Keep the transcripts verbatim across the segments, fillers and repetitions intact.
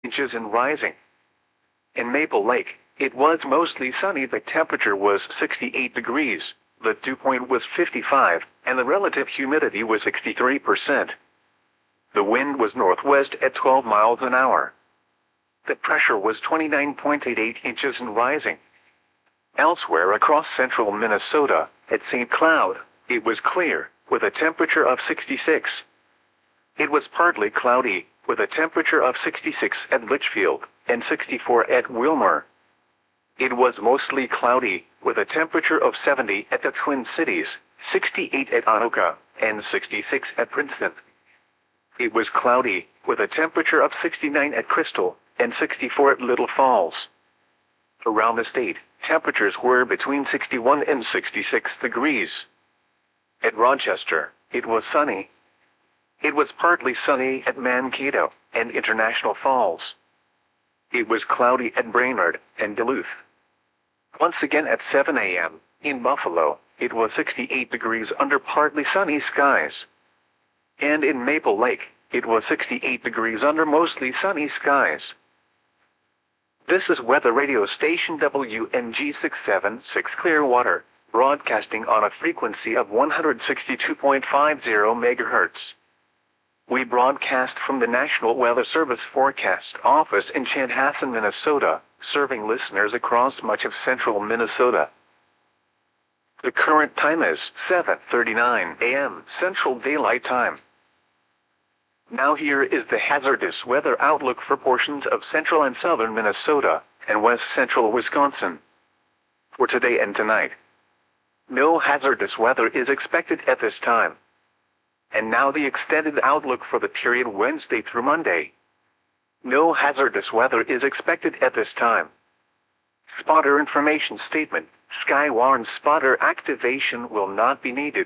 inches and rising. In Maple Lake, it was mostly sunny. The temperature was sixty-eight degrees, the dew point was fifty-five, and the relative humidity was sixty-three percent. The wind was northwest at twelve miles an hour. The pressure was twenty-nine point eight eight inches and rising. Elsewhere across central Minnesota, at Saint Cloud, it was clear, with a temperature of sixty-six. It was partly cloudy, with a temperature of sixty-six at Litchfield, and sixty-four at Wilmer. It was mostly cloudy, with a temperature of seventy at the Twin Cities, sixty-eight at Anoka, and sixty-six at Princeton. It was cloudy, with a temperature of sixty-nine at Crystal, and sixty-four at Little Falls. Around the state, temperatures were between sixty-one and sixty-six degrees. At Rochester, it was sunny. It was partly sunny at Mankato and International Falls. It was cloudy at Brainerd and Duluth. Once again at seven a m, in Buffalo, it was sixty-eight degrees under partly sunny skies. And in Maple Lake, it was sixty-eight degrees under mostly sunny skies. This is weather radio station W N G six seventy-six Clearwater, broadcasting on a frequency of one hundred sixty-two point five zero megahertz. We broadcast from the National Weather Service Forecast Office in Chanhassen, Minnesota, serving listeners across much of central Minnesota. The current time is seven thirty-nine a m Central Daylight Time. Now here is the hazardous weather outlook for portions of central and southern Minnesota and west central Wisconsin. For today and tonight, no hazardous weather is expected at this time. And now the extended outlook for the period Wednesday through Monday. No hazardous weather is expected at this time. Spotter information statement: Skywarn spotter activation will not be needed.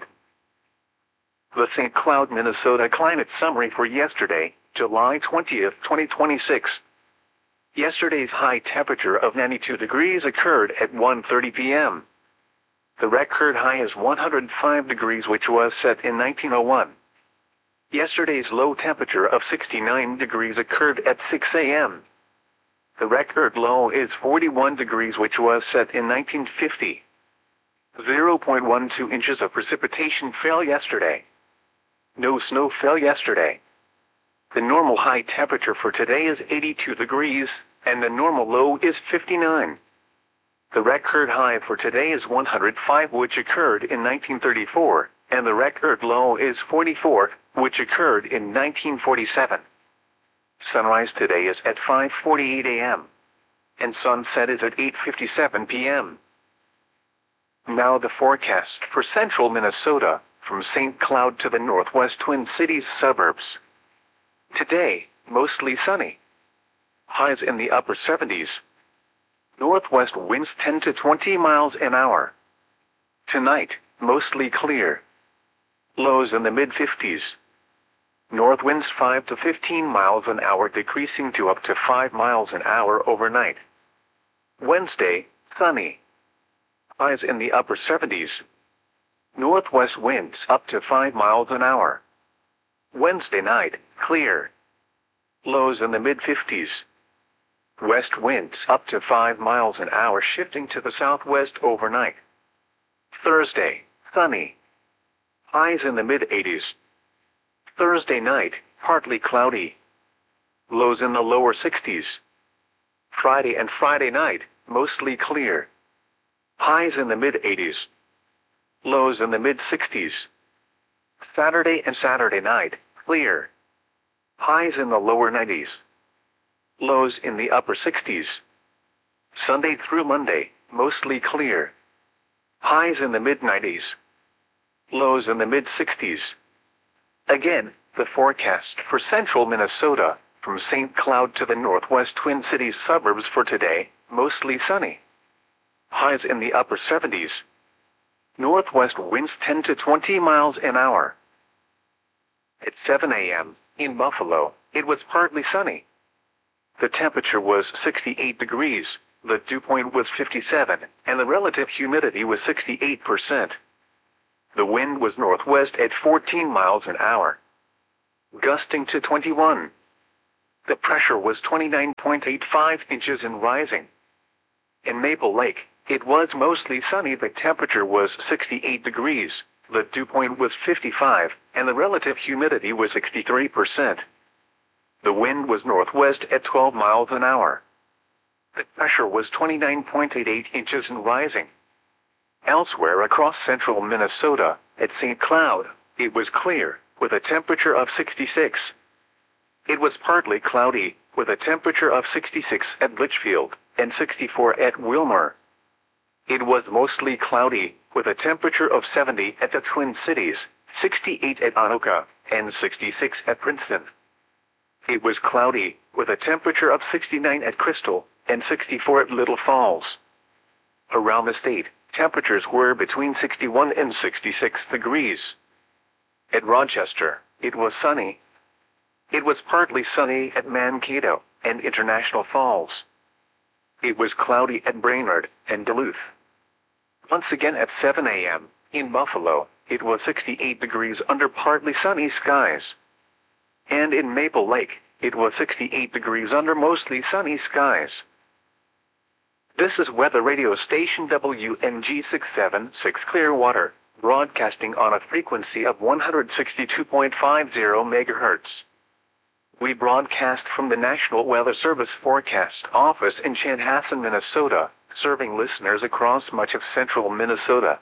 The Saint Cloud, Minnesota climate summary for yesterday, July twentieth, twenty twenty-six. Yesterday's high temperature of ninety-two degrees occurred at one thirty p m The record high is one hundred five degrees, which was set in nineteen oh one. Yesterday's low temperature of sixty-nine degrees occurred at six a m The record low is forty-one degrees, which was set in nineteen fifty. zero point one two inches of precipitation fell yesterday. No snow fell yesterday. The normal high temperature for today is eighty-two degrees, and the normal low is fifty-nine. The record high for today is one hundred five, which occurred in nineteen thirty-four, and the record low is forty-four, which occurred in nineteen forty-seven. Sunrise today is at five forty-eight a m, and sunset is at eight fifty-seven p m Now the forecast for central Minnesota, from Saint Cloud to the northwest Twin Cities suburbs. Today, mostly sunny. Highs in the upper seventies. Northwest winds ten to twenty miles an hour. Tonight, mostly clear. Lows in the mid fifties. North winds five to fifteen miles an hour, decreasing to up to five miles an hour overnight. Wednesday, sunny. Highs in the upper seventies. Northwest winds up to five miles an hour. Wednesday night, clear. Lows in the mid fifties. West winds up to five miles an hour, shifting to the southwest overnight. Thursday, sunny. Highs in the mid eighties. Thursday night, partly cloudy. Lows in the lower sixties. Friday and Friday night, mostly clear. Highs in the mid eighties. Lows in the mid sixties. Saturday and Saturday night, clear. Highs in the lower nineties. Lows in the upper sixties. Sunday through Monday, mostly clear. Highs in the mid nineties. Lows in the mid sixties. Again, the forecast for central Minnesota, from Saint Cloud to the northwest Twin Cities suburbs for today, mostly sunny. Highs in the upper seventies. Northwest winds ten to twenty miles an hour. At seven a m, in Buffalo, it was partly sunny. The temperature was sixty-eight degrees, the dew point was fifty-seven, and the relative humidity was sixty-eight percent. The wind was northwest at fourteen miles an hour, gusting to twenty-one. The pressure was twenty-nine point eight five inches and rising. In Maple Lake, it was mostly sunny. The temperature was sixty-eight degrees, the dew point was fifty-five, and the relative humidity was sixty-three percent. The wind was northwest at twelve miles an hour. The pressure was twenty-nine point eight eight inches and rising. Elsewhere across central Minnesota, at Saint Cloud, it was clear, with a temperature of sixty-six. It was partly cloudy, with a temperature of sixty-six at Litchfield, and sixty-four at Wilmer. It was mostly cloudy, with a temperature of seventy at the Twin Cities, sixty-eight at Anoka, and sixty-six at Princeton. It was cloudy, with a temperature of sixty-nine at Crystal, and sixty-four at Little Falls. Around the state, temperatures were between sixty-one and sixty-six degrees. At Rochester, it was sunny. It was partly sunny at Mankato and International Falls. It was cloudy at Brainerd and Duluth. Once again at seven a m, in Buffalo, it was sixty-eight degrees under partly sunny skies. And in Maple Lake, it was sixty-eight degrees under mostly sunny skies. This is weather radio station W N G six seven six Clearwater, broadcasting on a frequency of one hundred sixty-two point five zero megahertz. We broadcast from the National Weather Service Forecast Office in Chanhassen, Minnesota, serving listeners across much of central Minnesota.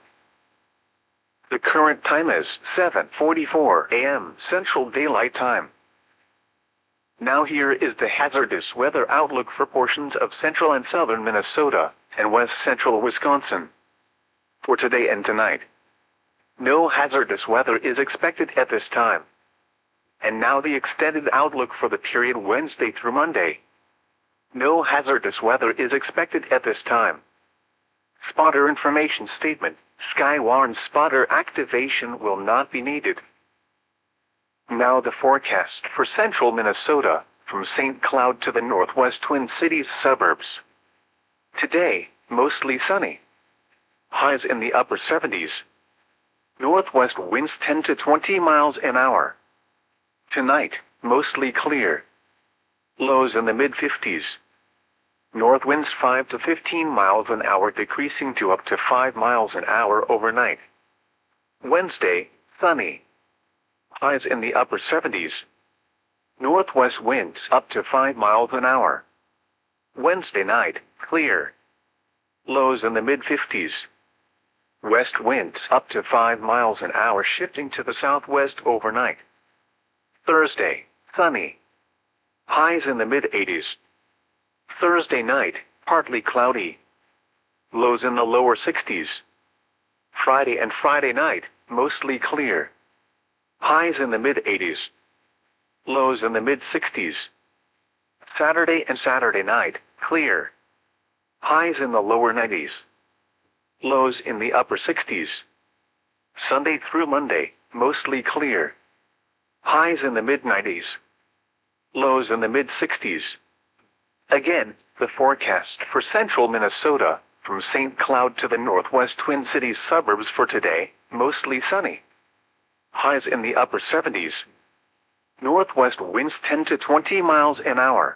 The current time is seven forty-four a m Central Daylight Time. Now here is the hazardous weather outlook for portions of central and southern Minnesota and west central Wisconsin. For today and tonight, no hazardous weather is expected at this time. And now the extended outlook for the period Wednesday through Monday. No hazardous weather is expected at this time. Spotter information statement: Skywarn spotter activation will not be needed. Now the forecast for central Minnesota, from Saint Cloud to the northwest Twin Cities suburbs. Today, mostly sunny. Highs in the upper seventies. Northwest winds ten to twenty miles an hour. Tonight, mostly clear. Lows in the mid fifties. North winds five to fifteen miles an hour, decreasing to up to five miles an hour overnight. Wednesday, sunny. Highs in the upper seventies. Northwest winds up to five miles an hour. Wednesday night, clear. Lows in the mid fifties. West winds up to five miles an hour, shifting to the southwest overnight. Thursday, sunny. Highs in the mid eighties. Thursday night, partly cloudy. Lows in the lower sixties. Friday and Friday night, mostly clear. Highs in the mid eighties. Lows in the mid sixties. Saturday and Saturday night, clear. Highs in the lower nineties. Lows in the upper sixties. Sunday through Monday, mostly clear. Highs in the mid nineties. Lows in the mid sixties. Again, the forecast for central Minnesota, from Saint Cloud to the northwest Twin Cities suburbs for today, mostly sunny. Highs in the upper seventies. Northwest winds ten to twenty miles an hour.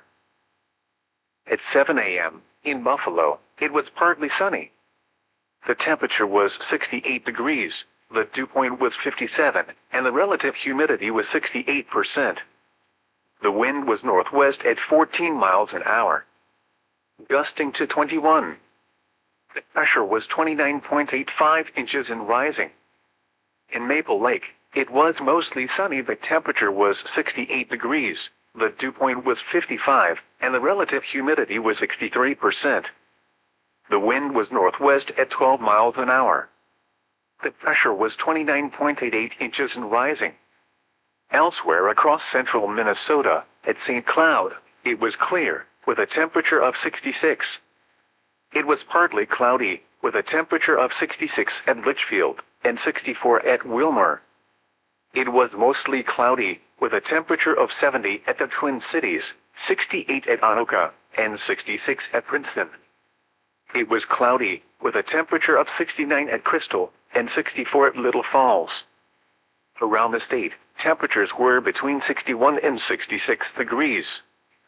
At seven a m, in Buffalo, it was partly sunny. The temperature was sixty-eight degrees, the dew point was fifty-seven, and the relative humidity was sixty-eight percent. The wind was northwest at fourteen miles an hour, gusting to twenty-one. The pressure was twenty-nine point eight five inches and rising. In Maple Lake, it was mostly sunny. The temperature was sixty-eight degrees, the dew point was fifty-five, and the relative humidity was sixty-three percent. The wind was northwest at twelve miles an hour. The pressure was twenty-nine point eight eight inches and rising. Elsewhere across central Minnesota, at Saint Cloud, it was clear, with a temperature of sixty-six. It was partly cloudy, with a temperature of sixty-six at Litchfield, and sixty-four at Wilmer. It was mostly cloudy, with a temperature of seventy at the Twin Cities, sixty-eight at Anoka, and sixty-six at Princeton. It was cloudy, with a temperature of sixty-nine at Crystal, and sixty-four at Little Falls. Around the state, temperatures were between sixty-one and sixty-six degrees.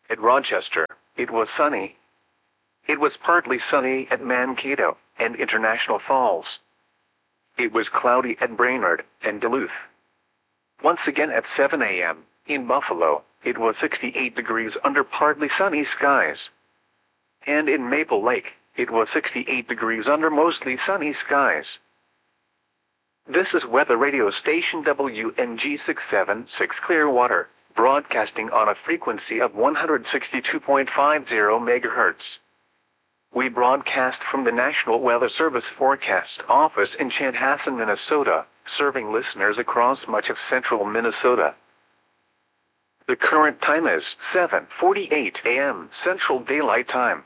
At Rochester, it was sunny. It was partly sunny at Mankato and International Falls. It was cloudy at Brainerd and Duluth. Once again at seven a m in Buffalo, it was sixty-eight degrees under partly sunny skies. And in Maple Lake, it was sixty-eight degrees under mostly sunny skies. This is weather radio station W N G six seven six Clearwater, broadcasting on a frequency of one hundred sixty-two point five zero megahertz. We broadcast from the National Weather Service Forecast Office in Chanhassen, Minnesota, serving listeners across much of central Minnesota. The current time is seven forty-eight a m Central Daylight Time.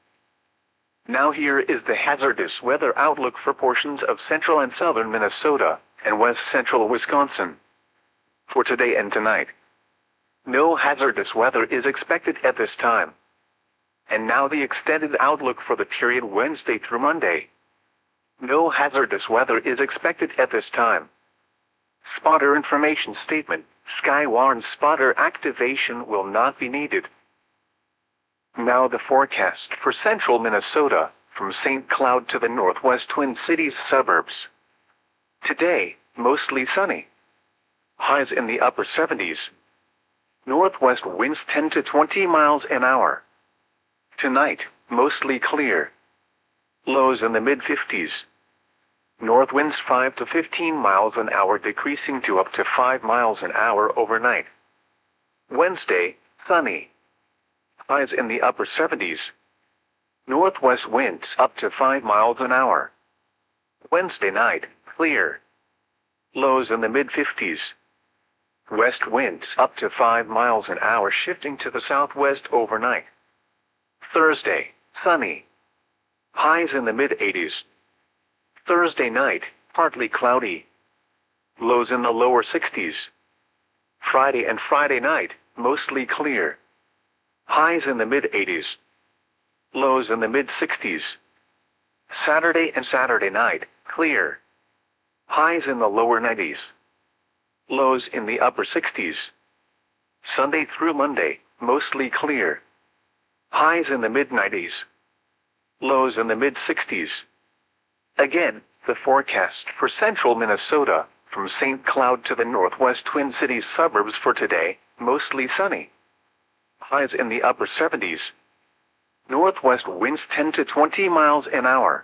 Now here is the hazardous weather outlook for portions of central and southern Minnesota and west central Wisconsin. For today and tonight, no hazardous weather is expected at this time. And now the extended outlook for the period Wednesday through Monday. No hazardous weather is expected at this time. Spotter information statement: Skywarn spotter activation will not be needed. Now the forecast for central Minnesota, from Saint Cloud to the northwest Twin Cities suburbs. Today, mostly sunny. Highs in the upper seventies. Northwest winds ten to twenty miles an hour. Tonight, mostly clear. Lows in the mid fifties. North winds five to fifteen miles an hour, decreasing to up to five miles an hour overnight. Wednesday, sunny. Highs in the upper seventies. Northwest winds up to five miles an hour. Wednesday night, clear. Lows in the mid fifties. West winds up to five miles an hour, shifting to the southwest overnight. Thursday, sunny. Highs in the mid eighties. Thursday night, partly cloudy. Lows in the lower sixties. Friday and Friday night, mostly clear. Highs in the mid eighties. Lows in the mid sixties. Saturday and Saturday night, clear. Highs in the lower nineties. Lows in the upper sixties. Sunday through Monday, mostly clear. Highs in the mid nineties. Lows in the mid sixties. Again, the forecast for central Minnesota, from Saint Cloud to the northwest Twin Cities suburbs for today, mostly sunny. Highs in the upper seventies. Northwest winds ten to twenty miles an hour.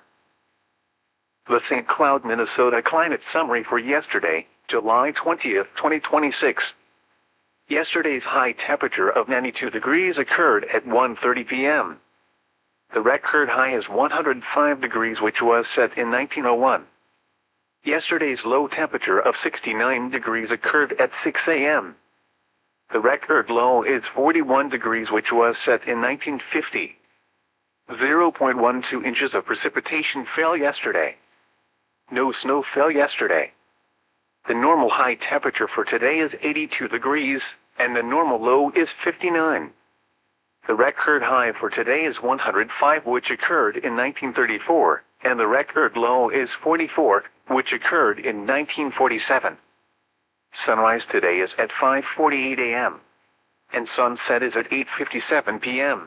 The Saint Cloud, Minnesota climate summary for yesterday, July twentieth, twenty twenty-six. Yesterday's high temperature of ninety-two degrees occurred at one thirty p m The record high is one hundred five degrees, which was set in nineteen oh one. Yesterday's low temperature of sixty-nine degrees occurred at six a m The record low is forty-one degrees, which was set in nineteen fifty. zero point one two inches of precipitation fell yesterday. No snow fell yesterday. The normal high temperature for today is eighty-two degrees, and the normal low is fifty-nine. The record high for today is one hundred five, which occurred in nineteen thirty-four, and the record low is forty-four, which occurred in nineteen forty-seven. Sunrise today is at five forty-eight a m, and sunset is at eight fifty-seven p m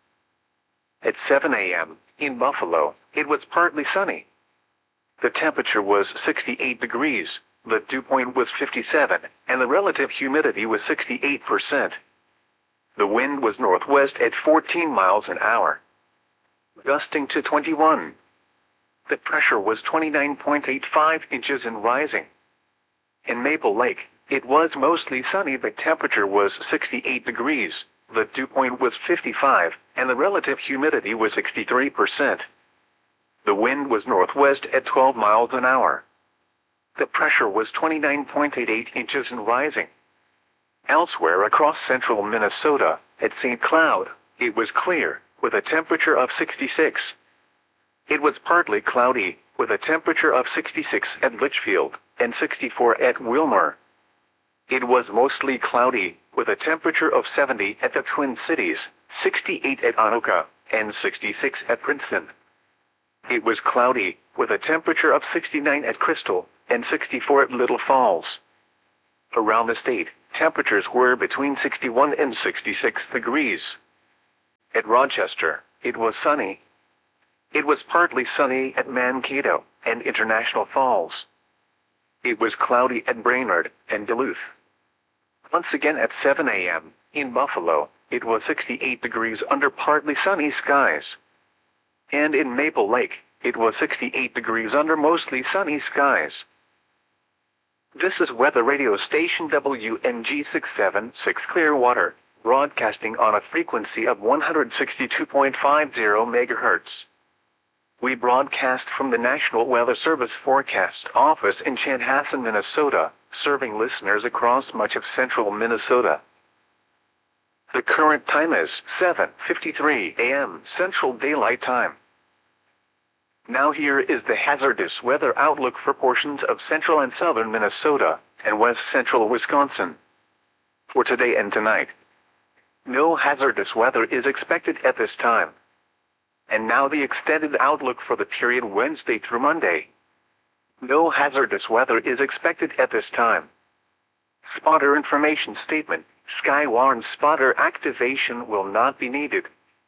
At seven a m, in Buffalo, it was partly sunny. The temperature was sixty-eight degrees, the dew point was fifty-seven, and the relative humidity was sixty-eight percent. The wind was northwest at fourteen miles an hour, gusting to twenty-one. The pressure was twenty-nine point eight five inches and rising. In Maple Lake, it was mostly sunny. The temperature was sixty-eight degrees, the dew point was fifty-five, and the relative humidity was sixty-three percent. The wind was northwest at twelve miles an hour. The pressure was twenty-nine point eight eight inches and rising. Elsewhere across central Minnesota, at Saint Cloud, it was clear, with a temperature of sixty-six. It was partly cloudy, with a temperature of sixty-six at Litchfield, and sixty-four at Wilmer. It was mostly cloudy, with a temperature of seventy at the Twin Cities, sixty-eight at Anoka, and sixty-six at Princeton. It was cloudy, with a temperature of sixty-nine at Crystal, and sixty-four at Little Falls. Around the state, temperatures were between sixty-one and sixty-six degrees. At Rochester, it was sunny. It was partly sunny at Mankato and International Falls. It was cloudy at Brainerd and Duluth. Once again at seven a m, in Buffalo, it was sixty-eight degrees under partly sunny skies. And in Maple Lake, it was sixty-eight degrees under mostly sunny skies. This is weather radio station W N G six seven six Clearwater, broadcasting on a frequency of one hundred sixty-two point five zero megahertz. We broadcast from the National Weather Service Forecast Office in Chanhassen, Minnesota, serving listeners across much of central Minnesota. The current time is seven fifty-three a m Central Daylight Time. Now here is the hazardous weather outlook for portions of central and southern Minnesota and west central Wisconsin. For today and tonight, no hazardous weather is expected at this time. And now the extended outlook for the period Wednesday through Monday. No hazardous weather is expected at this time. Spotter information statement: Skywarn spotter activation will not be needed.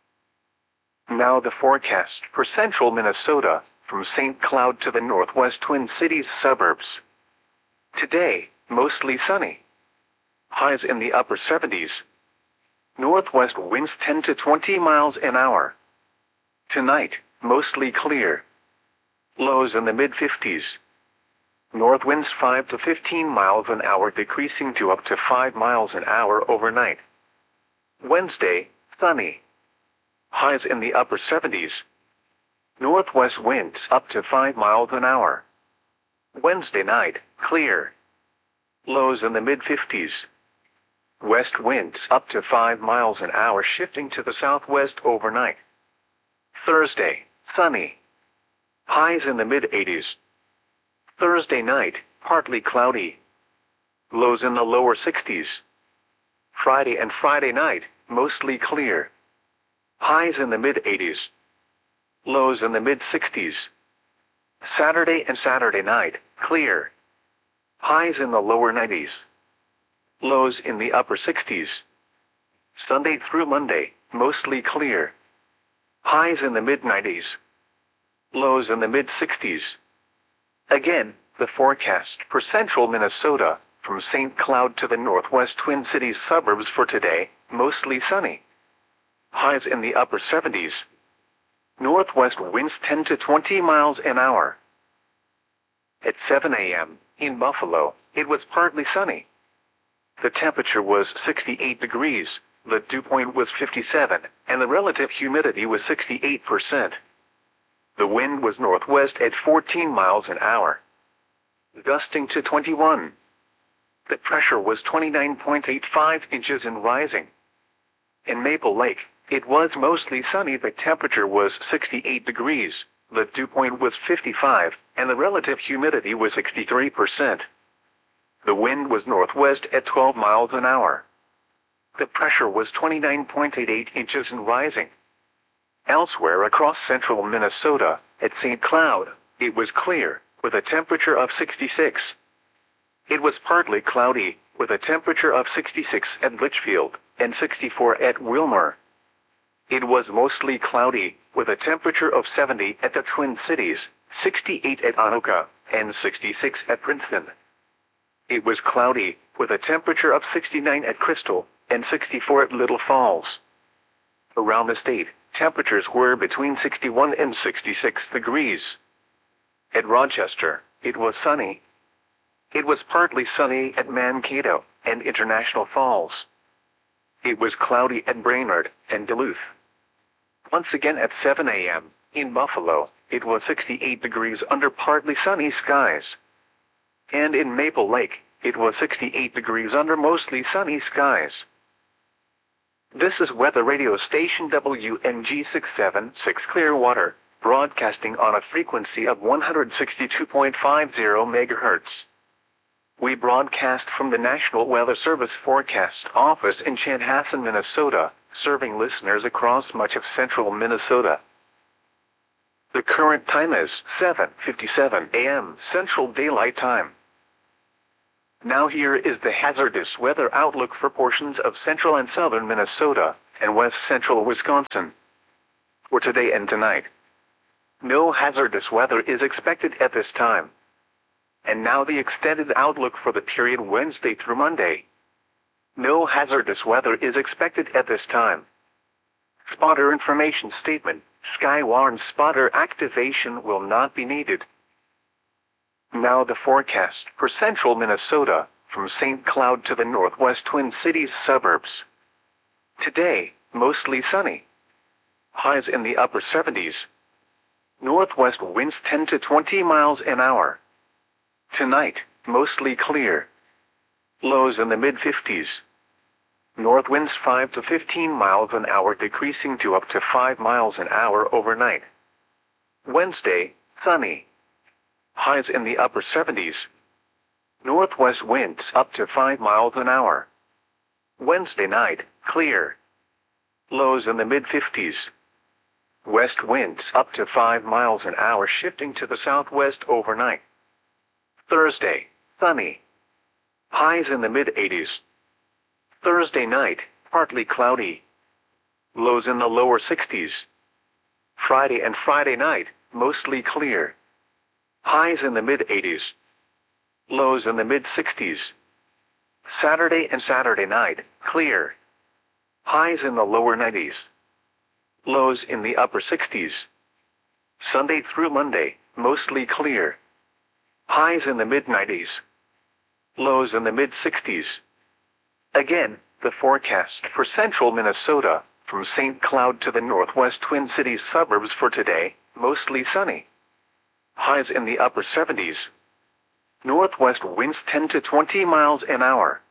Now the forecast for central Minnesota, from Saint Cloud to the northwest Twin Cities suburbs. Today, mostly sunny. Highs in the upper seventies. Northwest winds ten to twenty miles an hour. Tonight, mostly clear. Lows in the mid fifties. North winds five to fifteen miles an hour, decreasing to up to five miles an hour overnight. Wednesday, sunny. Highs in the upper seventies. Northwest winds up to five miles an hour. Wednesday night, clear. Lows in the mid fifties. West winds up to five miles an hour, shifting to the southwest overnight. Thursday, sunny. Highs in the mid eighties. Thursday night, partly cloudy. Lows in the lower sixties. Friday and Friday night, mostly clear. Highs in the mid eighties. Lows in the mid sixties. Saturday and Saturday night, clear. Highs in the lower nineties. Lows in the upper sixties. Sunday through Monday, mostly clear. Highs in the mid nineties. Lows in the mid sixties. Again, the forecast for central Minnesota, from Saint Cloud to the northwest Twin Cities suburbs for today, mostly sunny. Highs in the upper seventies. Northwest winds ten to twenty miles an hour. At seven a m, in Buffalo, it was partly sunny. The temperature was sixty-eight degrees, the dew point was fifty-seven, and the relative humidity was sixty-eight percent. The wind was northwest at fourteen miles an hour, gusting to twenty-one. The pressure was twenty-nine point eight five inches and rising. In Maple Lake, it was mostly sunny. The temperature was sixty-eight degrees, the dew point was fifty-five, and the relative humidity was sixty-three percent. The wind was northwest at twelve miles an hour. The pressure was twenty-nine point eight eight inches and rising. Elsewhere across central Minnesota, at Saint Cloud, it was clear, with a temperature of sixty-six. It was partly cloudy, with a temperature of sixty-six at Litchfield, and sixty-four at Wilmer. It was mostly cloudy, with a temperature of seventy at the Twin Cities, sixty-eight at Anoka, and sixty-six at Princeton. It was cloudy, with a temperature of sixty-nine at Crystal, and sixty-four at Little Falls. Around the state, temperatures were between sixty-one and sixty-six degrees. At Rochester, it was sunny. It was partly sunny at Mankato and International Falls. It was cloudy at Brainerd and Duluth. Once again at seven a m, in Buffalo, it was sixty-eight degrees under partly sunny skies. And in Maple Lake, it was sixty-eight degrees under mostly sunny skies. This is weather radio station W N G six seven six Clearwater, broadcasting on a frequency of one hundred sixty-two point five zero megahertz. We broadcast from the National Weather Service Forecast Office in Chanhassen, Minnesota, serving listeners across much of central Minnesota. The current time is seven fifty-seven a m Central Daylight Time. Now here is the hazardous weather outlook for portions of central and southern Minnesota and west central Wisconsin for today and tonight. No hazardous weather is expected at this time. And now the extended outlook for the period Wednesday through Monday. No hazardous weather is expected at this time. Spotter information statement. Skywarn spotter activation will not be needed. Now the forecast for central Minnesota, from Saint Cloud to the northwest Twin Cities suburbs. Today, mostly sunny. Highs in the upper seventies. Northwest winds ten to twenty miles an hour. Tonight, mostly clear. Lows in the mid fifties. North winds five to fifteen miles an hour, decreasing to up to five miles an hour overnight. Wednesday, sunny. Highs in the upper seventies. Northwest winds up to five miles an hour. Wednesday night, clear. Lows in the mid fifties. West winds up to five miles an hour, shifting to the southwest overnight. Thursday, sunny. Highs in the mid eighties. Thursday night, partly cloudy. Lows in the lower sixties. Friday and Friday night, mostly clear. Highs in the mid eighties. Lows in the mid sixties. Saturday and Saturday night, clear. Highs in the lower nineties. Lows in the upper sixties. Sunday through Monday, mostly clear. Highs in the mid nineties. Lows in the mid sixties. Again, the forecast for central Minnesota, from Saint Cloud to the northwest Twin Cities suburbs for today, mostly sunny. Highs in the upper seventies. Northwest winds ten to twenty miles an hour.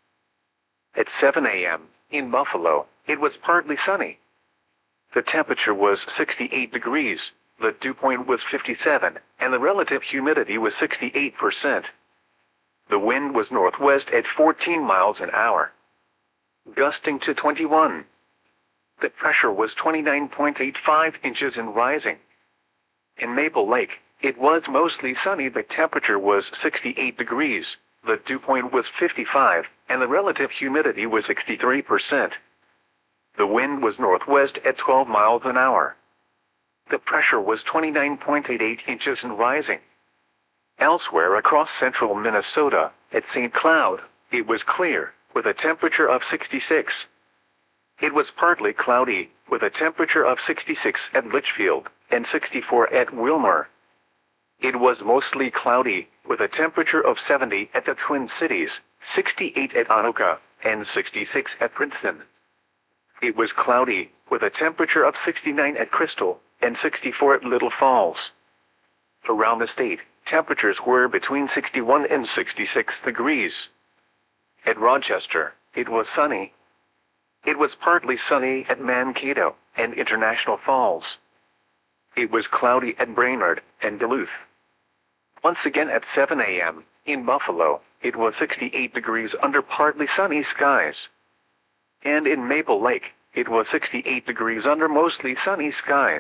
At seven a m, in Buffalo, it was partly sunny. The temperature was sixty-eight degrees, the dew point was fifty-seven, and the relative humidity was sixty-eight percent. The wind was northwest at fourteen miles an hour, gusting to twenty-one. The pressure was twenty-nine point eight five inches and rising. In Maple Lake, it was mostly sunny. The temperature was sixty-eight degrees, the dew point was fifty-five, and the relative humidity was sixty-three percent. The wind was northwest at twelve miles an hour. The pressure was twenty-nine point eight eight inches and rising. Elsewhere across central Minnesota, at Saint Cloud, it was clear, with a temperature of sixty-six. It was partly cloudy, with a temperature of sixty-six at Litchfield, and sixty-four at Wilmer. It was mostly cloudy, with a temperature of seventy at the Twin Cities, sixty-eight at Anoka, and sixty-six at Princeton. It was cloudy, with a temperature of sixty-nine at Crystal, and sixty-four at Little Falls. Around the state, temperatures were between sixty-one and sixty-six degrees. At Rochester, it was sunny. It was partly sunny at Mankato and International Falls. It was cloudy at Brainerd and Duluth. Once again at seven a m, in Buffalo, it was sixty-eight degrees under partly sunny skies. And in Maple Lake, it was sixty-eight degrees under mostly sunny skies.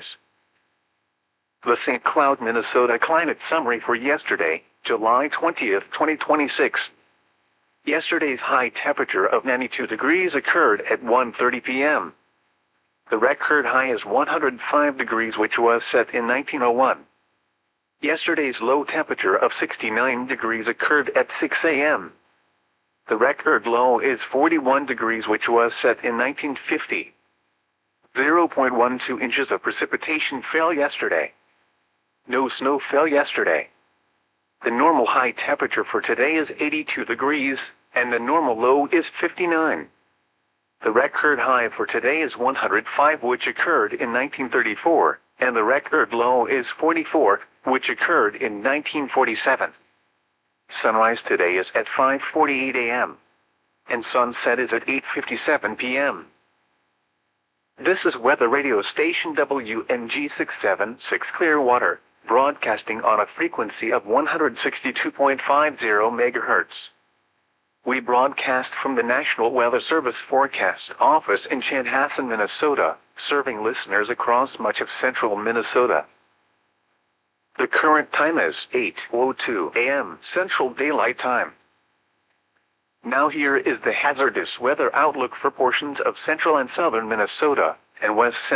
The Saint Cloud, Minnesota climate summary for yesterday, July twentieth, twenty twenty-six. Yesterday's high temperature of ninety-two degrees occurred at one thirty p m The record high is one hundred five degrees, which was set in nineteen oh one. Yesterday's low temperature of sixty-nine degrees occurred at six a m The record low is forty-one degrees, which was set in nineteen fifty. zero point one two inches of precipitation fell yesterday. No snow fell yesterday. The normal high temperature for today is eighty-two degrees, and the normal low is fifty-nine. The record high for today is one hundred five, which occurred in nineteen thirty-four, and the record low is forty-four, which occurred in nineteen forty-seven. Sunrise today is at five forty-eight a m, and sunset is at eight fifty-seven p m This is weather radio station W N G six seventy-six Clearwater, broadcasting on a frequency of one hundred sixty-two point five zero megahertz. We broadcast from the National Weather Service Forecast Office in Chanhassen, Minnesota, serving listeners across much of central Minnesota. The current time is eight oh two a m Central Daylight Time. Now here is the hazardous weather outlook for portions of central and southern Minnesota and west